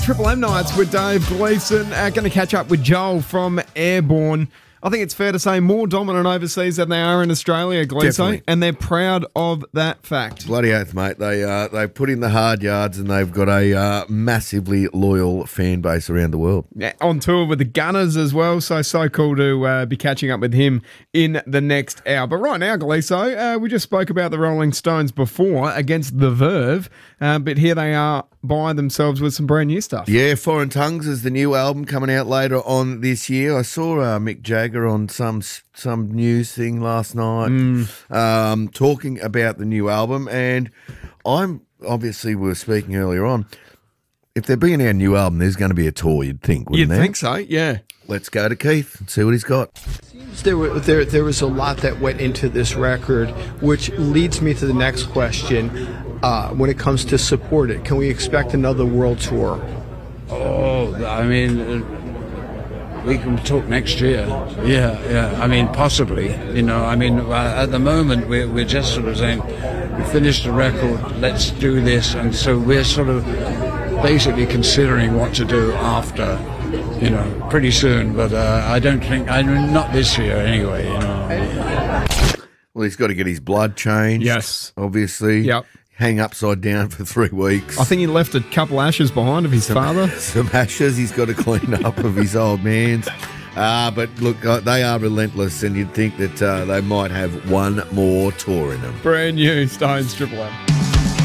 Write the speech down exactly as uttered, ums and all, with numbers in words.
Triple M Nights with Dave Gleeson. Uh, going to catch up with Joel from Airborne. I think it's fair to say more dominant overseas than they are in Australia, Gleeson, and they're proud of that fact. Bloody oath, mate. They uh, they put in the hard yards and they've got a uh, massively loyal fan base around the world. Yeah, on tour with the Gunners as well, so so cool to uh, be catching up with him in the next hour. But right now, Gleeson, uh, we just spoke about the Rolling Stones before against The Verve, uh, but here they are by themselves with some brand new stuff. Yeah, Foreign Tongues is the new album coming out later on this year. I saw uh, Mick Jagger on some some news thing last night mm. um, talking about the new album, and I'm obviously we were speaking earlier on. If there being our new album, there's going to be a tour. You'd think, wouldn't You'd there? think so, yeah. Let's go to Keith and see what he's got. There, were, there, there was a lot that went into this record, which leads me to the next question. Uh, when it comes to support it, can we expect another world tour? Oh, I mean, uh, we can talk next year. Yeah, yeah. I mean, possibly. You know, I mean, uh, at the moment we're we're just sort of saying we finished the record, let's do this, and so we're sort of basically considering what to do after. You know, pretty soon, but uh, I don't think I mean, not this year anyway. You know. Well, he's got to get his blood changed. Yes, obviously. Yep. Hang upside down for three weeks. I think he left a couple ashes behind of his some, father. Some ashes he's got to clean up of his old man's. Uh, but look, uh, they are relentless, and you'd think that uh, they might have one more tour in them. Brand new Stones Triple M.